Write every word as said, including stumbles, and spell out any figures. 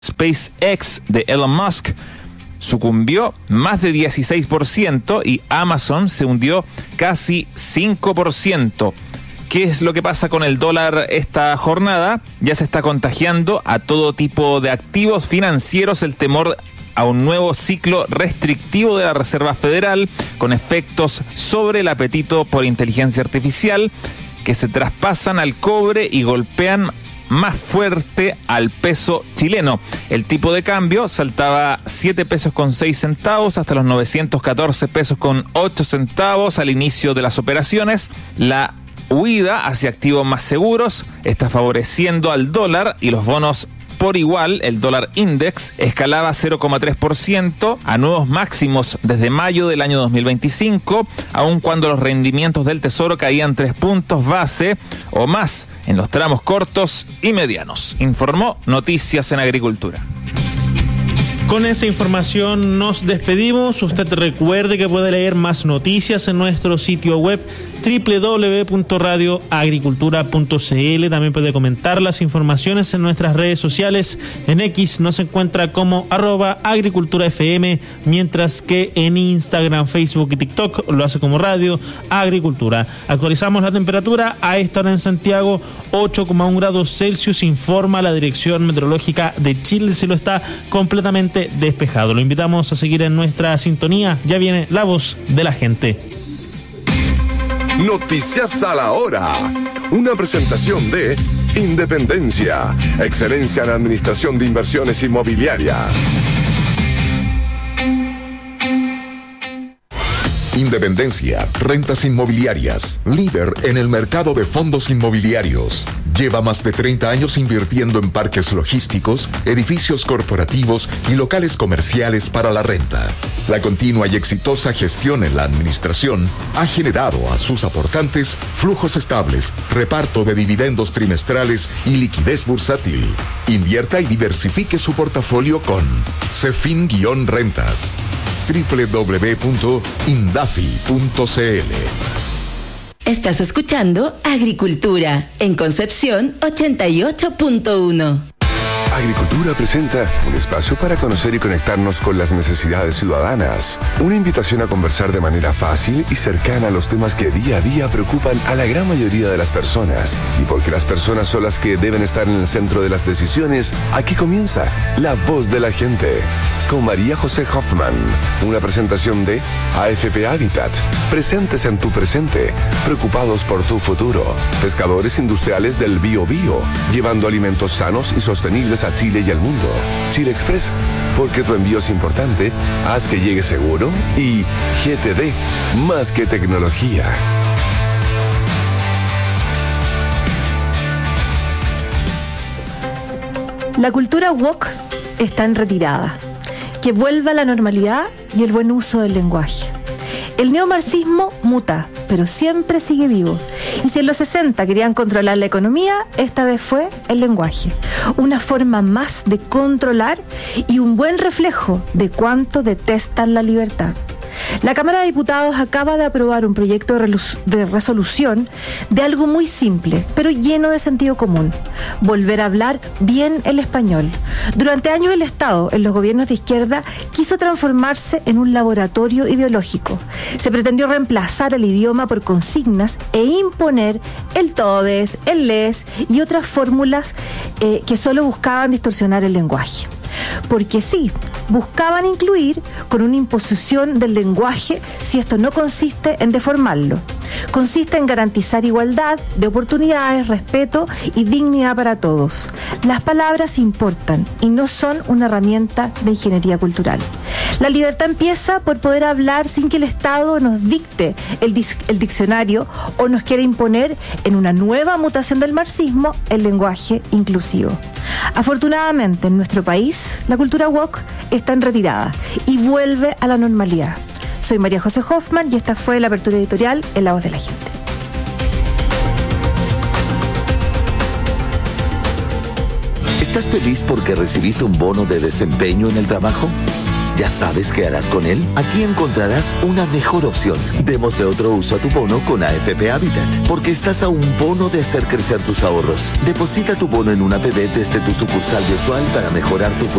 SpaceX de Elon Musk sucumbió más de dieciséis por ciento y Amazon se hundió casi cinco por ciento. ¿Qué es lo que pasa con el dólar esta jornada? Ya se está contagiando a todo tipo de activos financieros el temor a un nuevo ciclo restrictivo de la Reserva Federal con efectos sobre el apetito por inteligencia artificial que se traspasan al cobre y golpean más fuerte al peso chileno. El tipo de cambio saltaba siete pesos con seis centavos hasta los novecientos catorce pesos con ocho centavos al inicio de las operaciones. La huida hacia activos más seguros está favoreciendo al dólar y los bonos por igual. El dólar index escalaba cero coma tres por ciento a nuevos máximos desde mayo del año dos mil veinticinco, aun cuando los rendimientos del tesoro caían tres puntos base o más en los tramos cortos y medianos, informó Noticias en Agricultura. Con esa información nos despedimos. Usted recuerde que puede leer más noticias en nuestro sitio web doble u doble u doble u punto radio agricultura punto c l. También puede comentar las informaciones en nuestras redes sociales. En X nos encuentra como arroba agricultura f m, mientras que en Instagram, Facebook y TikTok lo hace como Radio Agricultura. Actualizamos la temperatura a esta hora en Santiago, ocho coma uno grados Celsius, informa la Dirección Meteorológica de Chile. El cielo está completamente despejado. Lo invitamos a seguir en nuestra sintonía. Ya viene La Voz de la Gente. Noticias a la hora. Una presentación de Independencia, excelencia en administración de inversiones inmobiliarias. Independencia, rentas inmobiliarias, líder en el mercado de fondos inmobiliarios. Lleva más de treinta años invirtiendo en parques logísticos, edificios corporativos y locales comerciales para la renta. La continua y exitosa gestión en la administración ha generado a sus aportantes flujos estables, reparto de dividendos trimestrales y liquidez bursátil. Invierta y diversifique su portafolio con Cefin-Rentas. doble u doble u doble u punto indafi punto c l. Estás escuchando Agricultura en Concepción ochenta y ocho punto uno. Agricultura presenta un espacio para conocer y conectarnos con las necesidades ciudadanas. Una invitación a conversar de manera fácil y cercana a los temas que día a día preocupan a la gran mayoría de las personas. Y porque las personas son las que deben estar en el centro de las decisiones, aquí comienza La Voz de la Gente. Con María José Hoffman. Una presentación de A F P Habitat. Presentes en tu presente. Preocupados por tu futuro. Pescadores industriales del Bio Bio. Llevando alimentos sanos y sostenibles a Chile y al mundo. Chile Express, porque tu envío es importante, haz que llegue seguro. Y G T D, más que tecnología. La cultura woke está en retirada. Que vuelva la normalidad y el buen uso del lenguaje. El neomarxismo muta, pero siempre sigue vivo. Y si en los sesenta querían controlar la economía, esta vez fue el lenguaje. Una forma más de controlar y un buen reflejo de cuánto detestan la libertad. La Cámara de Diputados acaba de aprobar un proyecto de resolución de algo muy simple, pero lleno de sentido común: volver a hablar bien el español. Durante años el Estado, en los gobiernos de izquierda, quiso transformarse en un laboratorio ideológico. Se pretendió reemplazar el idioma por consignas e imponer el todes, el les y otras fórmulas eh, que solo buscaban distorsionar el lenguaje. Porque sí, buscaban incluir con una imposición del lenguaje si esto no consiste en deformarlo. Consiste en garantizar igualdad de oportunidades, respeto y dignidad para todos. Las palabras importan y no son una herramienta de ingeniería cultural. La libertad empieza por poder hablar sin que el Estado nos dicte el, dis- el diccionario o nos quiera imponer, en una nueva mutación del marxismo, el lenguaje inclusivo. Afortunadamente, en nuestro país, la cultura woke está en retirada y vuelve a la normalidad. Soy María José Hoffman y esta fue la apertura editorial en La Voz de la Gente. ¿Estás feliz porque recibiste un bono de desempeño en el trabajo? ¿Ya sabes qué harás con él? Aquí encontrarás una mejor opción. Démosle otro uso a tu bono con A F P Habitat, porque estás a un bono de hacer crecer tus ahorros. Deposita tu bono en una A P B desde tu sucursal virtual para mejorar tu futuro